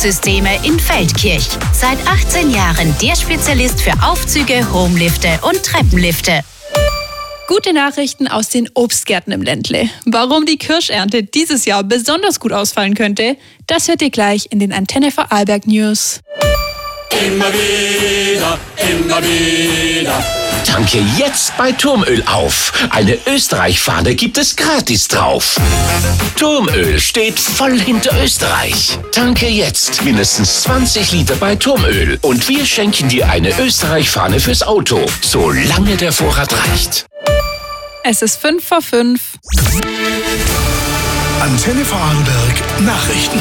Liftsysteme in Feldkirch. Seit 18 Jahren der Spezialist für Aufzüge, Homelifte und Treppenlifte. Gute Nachrichten aus den Obstgärten im Ländle. Warum die Kirschernte dieses Jahr besonders gut ausfallen könnte, das hört ihr gleich in den Antenne Vorarlberg News. Immer wieder, immer wieder. Tanke jetzt bei Turmöl auf. Eine Österreich-Fahne gibt es gratis drauf. Turmöl steht voll hinter Österreich. Tanke jetzt mindestens 20 Liter bei Turmöl und wir schenken dir eine Österreich-Fahne fürs Auto, solange der Vorrat reicht. Es ist 5:05. Antenne Vorarlberg Nachrichten.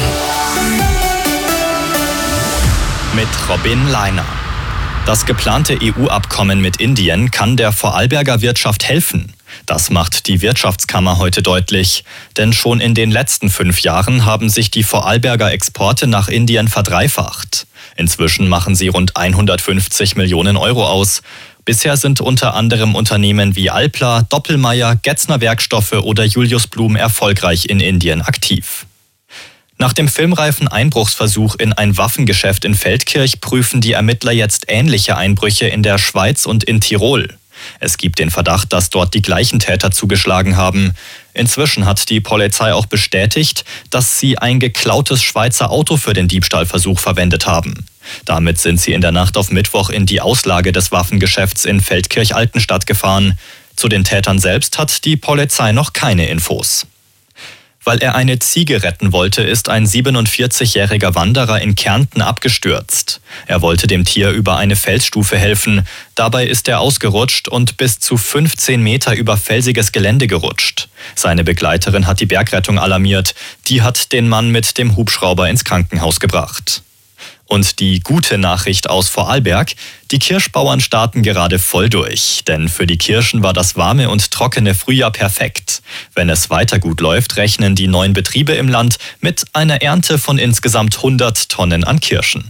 Mit Robin Leiner. Das geplante EU-Abkommen mit Indien kann der Vorarlberger Wirtschaft helfen. Das macht die Wirtschaftskammer heute deutlich. Denn schon in den letzten 5 Jahren haben sich die Vorarlberger Exporte nach Indien verdreifacht. Inzwischen machen sie rund 150 Millionen Euro aus. Bisher sind unter anderem Unternehmen wie Alpla, Doppelmayr, Getzner Werkstoffe oder Julius Blum erfolgreich in Indien aktiv. Nach dem filmreifen Einbruchsversuch in ein Waffengeschäft in Feldkirch prüfen die Ermittler jetzt ähnliche Einbrüche in der Schweiz und in Tirol. Es gibt den Verdacht, dass dort die gleichen Täter zugeschlagen haben. Inzwischen hat die Polizei auch bestätigt, dass sie ein geklautes Schweizer Auto für den Diebstahlversuch verwendet haben. Damit sind sie in der Nacht auf Mittwoch in die Auslage des Waffengeschäfts in Feldkirch-Altenstadt gefahren. Zu den Tätern selbst hat die Polizei noch keine Infos. Weil er eine Ziege retten wollte, ist ein 47-jähriger Wanderer in Kärnten abgestürzt. Er wollte dem Tier über eine Felsstufe helfen. Dabei ist er ausgerutscht und bis zu 15 Meter über felsiges Gelände gerutscht. Seine Begleiterin hat die Bergrettung alarmiert. Die hat den Mann mit dem Hubschrauber ins Krankenhaus gebracht. Und die gute Nachricht aus Vorarlberg: Die Kirschbauern starten gerade voll durch. Denn für die Kirschen war das warme und trockene Frühjahr perfekt. Wenn es weiter gut läuft, rechnen die 9 Betriebe im Land mit einer Ernte von insgesamt 100 Tonnen an Kirschen.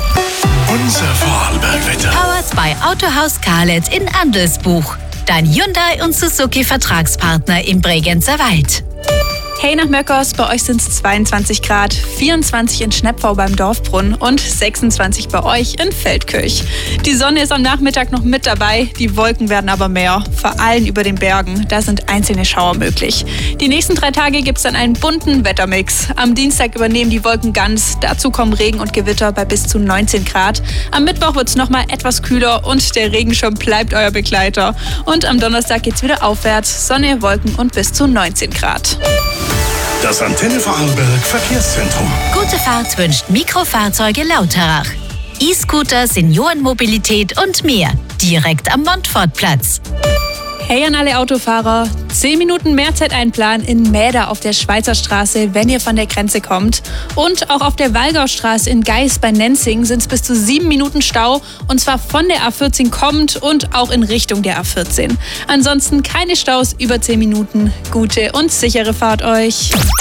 Unser Vorarlberg-Wetter. Powered by Autohaus Karlet in Andelsbuch. Dein Hyundai und Suzuki Vertragspartner im Bregenzer Wald. Hey nach Möckers, bei euch sind es 22 Grad, 24 in Schnepfau beim Dorfbrunnen und 26 bei euch in Feldkirch. Die Sonne ist am Nachmittag noch mit dabei, die Wolken werden aber mehr, vor allem über den Bergen, da sind einzelne Schauer möglich. Die nächsten 3 Tage gibt es dann einen bunten Wettermix. Am Dienstag übernehmen die Wolken ganz, dazu kommen Regen und Gewitter bei bis zu 19 Grad. Am Mittwoch wird es nochmal etwas kühler und der Regenschirm bleibt euer Begleiter. Und am Donnerstag geht es wieder aufwärts, Sonne, Wolken und bis zu 19 Grad. Das Antenne Vorarlberg Verkehrszentrum. Gute Fahrt wünscht Mikrofahrzeuge Lauterach. E-Scooter, Seniorenmobilität und mehr. Direkt am Montfortplatz. Hey an alle Autofahrer, 10 Minuten mehr Zeit einplanen in Mäder auf der Schweizer Straße, wenn ihr von der Grenze kommt. Und auch auf der Wallgaustraße in Geis bei Nenzing sind es bis zu 7 Minuten Stau. Und zwar von der A14 kommend und auch in Richtung der A14. Ansonsten keine Staus über 10 Minuten. Gute und sichere Fahrt euch.